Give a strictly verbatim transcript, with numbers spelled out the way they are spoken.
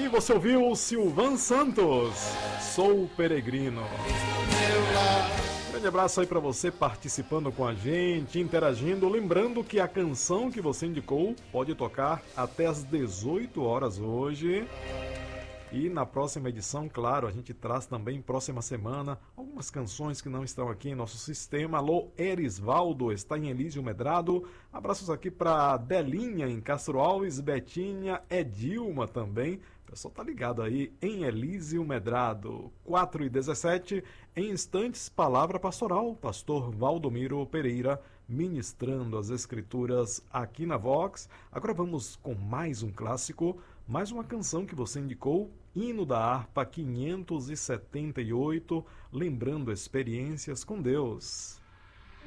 E você ouviu Silvan Santos, Sou Peregrino. Grande abraço aí para você participando com a gente, interagindo. Lembrando que a canção que você indicou pode tocar até às dezoito horas hoje. E na próxima edição, claro, a gente traz também, próxima semana, algumas canções que não estão aqui em nosso sistema. Alô, Erisvaldo, está em Elísio Medrado. Abraços aqui para Delinha, em Castro Alves, Betinha, Edilma também. O pessoal tá ligado aí em Elísio Medrado. quatro e dezessete, em instantes, Palavra Pastoral. Pastor Valdomiro Pereira, ministrando as escrituras aqui na Vox. Agora vamos com mais um clássico, mais uma canção que você indicou, Hino da Harpa quinhentos e setenta e oito, lembrando experiências com Deus.